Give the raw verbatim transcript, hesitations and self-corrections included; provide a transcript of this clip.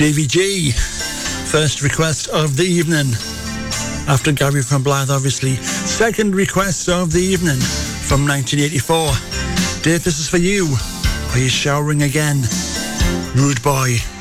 Davy G, first request of the evening. After Gary from Blythe, obviously. Second request of the evening from nineteen eighty-four. Dave, this is for you. Are you showering again? Rude Boy.